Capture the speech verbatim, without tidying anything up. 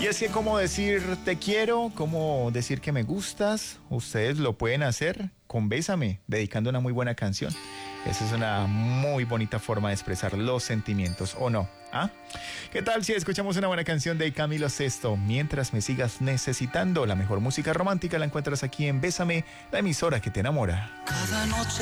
Y es que cómo decir te quiero, cómo decir que me gustas, ustedes lo pueden hacer con Bésame, dedicando una muy buena canción. Esa es una muy bonita forma de expresar los sentimientos, ¿o no? ¿Ah? ¿Qué tal si escuchamos una buena canción de Camilo Sesto? Mientras me sigas necesitando, la mejor música romántica la encuentras aquí en Bésame, la emisora que te enamora. Cada noche